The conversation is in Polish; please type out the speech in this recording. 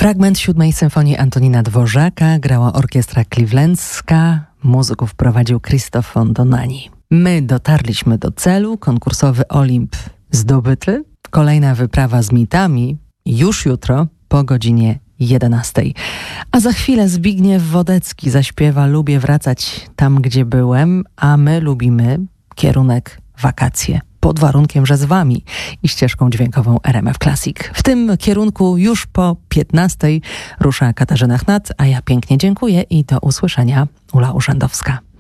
Fragment 7. Symfonii Antonina Dworzaka grała orkiestra clevelandzka, muzyków prowadził Krzysztof von Donani. My dotarliśmy do celu, konkursowy Olimp zdobyty, kolejna wyprawa z mitami już jutro po godzinie 11. A za chwilę Zbigniew Wodecki zaśpiewa Lubię wracać tam, gdzie byłem, a my lubimy kierunek wakacje. Pod warunkiem, że z wami i ścieżką dźwiękową RMF Classic. W tym kierunku już po 15 rusza Katarzyna Chnat, a ja pięknie dziękuję i do usłyszenia. Ula Urzędowska.